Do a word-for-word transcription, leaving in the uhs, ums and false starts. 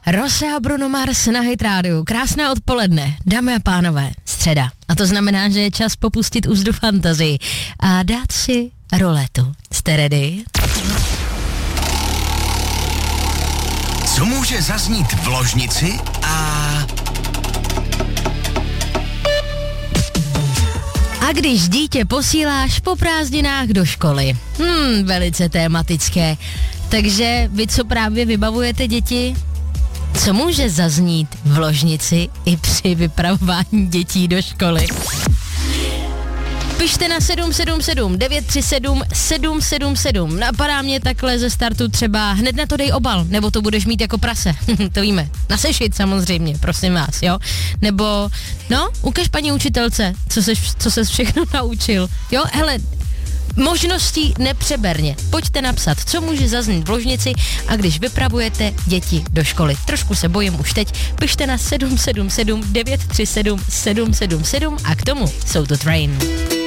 Rose a Bruno Mars na Hit Radio. Krásné odpoledne, dámy a pánové, středa. A to znamená, že je čas popustit úzdu fantazii a dát si roletu. Jste ready? Co může zaznít v ložnici a... A když dítě posíláš po prázdninách do školy. Hmm, velice tématické. Takže vy, co právě vybavujete děti, co může zaznít v ložnici i při vypravování dětí do školy? Pište na sedm sedm sedm devět tři sedm sedm sedm sedm. Napadá mě takhle ze startu třeba hned na to dej obal, nebo to budeš mít jako prase. To víme. Na sešit samozřejmě, prosím vás, jo? Nebo, no, ukaž paní učitelce, co ses, co ses všechno naučil. Jo, hele, možností nepřeberně. Pojďte napsat, co může zaznít v ložnici a když vypravujete děti do školy. Trošku se bojím už teď. Pište na sedm sedm sedm devět tři sedm sedm sedm sedm a k tomu jsou to Train.